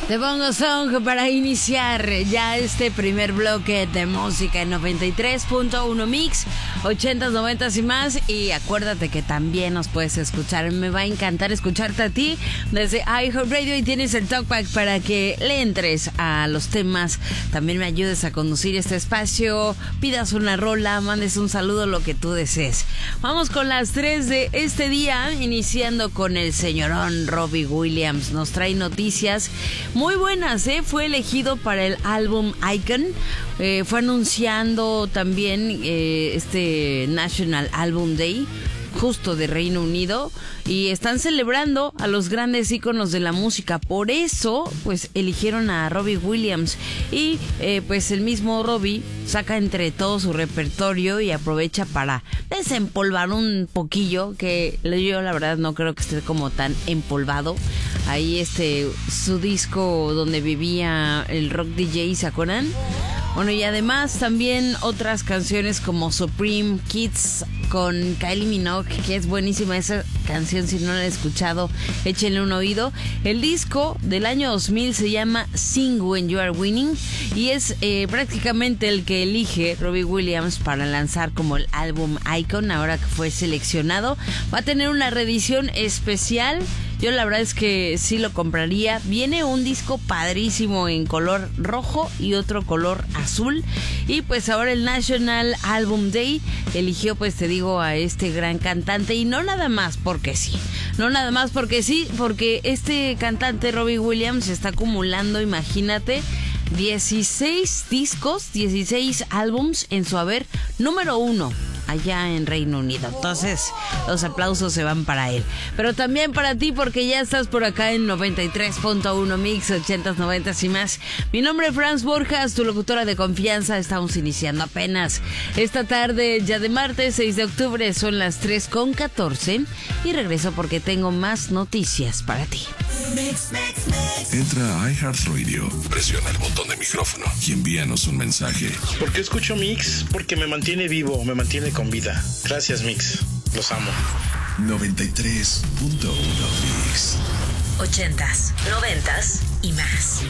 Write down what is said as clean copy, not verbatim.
Te pongo song para iniciar ya este primer bloque de música en 93.1 Mix, 80s, 90s y más. Y acuérdate que también nos puedes escuchar. Me va a encantar escucharte a ti desde iHeartRadio y tienes el Talkback para que le entres a los temas. También me ayudes a conducir este espacio, pidas una rola, mandes un saludo, lo que tú desees. Vamos con las 3 de este día, iniciando con el señorón Robbie Williams. Nos trae noticias muy buenas, Fue elegido para el álbum Icon. Fue anunciando también este National Album Day, justo de Reino Unido, y están celebrando a los grandes íconos de la música. Por eso, pues, eligieron a Robbie Williams. Y pues el mismo Robbie saca entre todo su repertorio y aprovecha para desempolvar un poquillo, que yo la verdad no creo que esté como tan empolvado. Ahí su disco donde vivía el rock DJ, ¿se acuerdan? Bueno, y además también otras canciones como Supreme Kids con Kylie Minogue, que es buenísima esa canción. Si no la han escuchado, échenle un oído. El disco del año 2000 se llama Sing When You Are Winning y es prácticamente el que elige Robbie Williams para lanzar como el álbum Icon. Ahora que fue seleccionado, va a tener una reedición especial. Yo la verdad es que sí lo compraría. Viene un disco padrísimo en color rojo y otro color azul. Y pues ahora el National Album Day eligió, pues te digo, a este gran cantante. Y no nada más porque sí. No nada más porque sí, porque este cantante Robbie Williams está acumulando, imagínate, 16 discos, 16 álbums en su haber, número 1 allá en Reino Unido. Entonces, los aplausos se van para él. Pero también para ti, porque ya estás por acá en 93.1 Mix, 80s, 90s y más. Mi nombre es Franz Borjas, tu locutora de confianza. Estamos iniciando apenas esta tarde, ya de martes 6 de octubre. Son las 3:14 y regreso porque tengo más noticias para ti. Entra a iHeartRadio, presiona el botón de micrófono y envíanos un mensaje. ¿Por qué escucho Mix? Porque me mantiene vivo, me mantiene con vida. Gracias, Mix. Los amo. 93.1 Mix. 80s, 90s y más.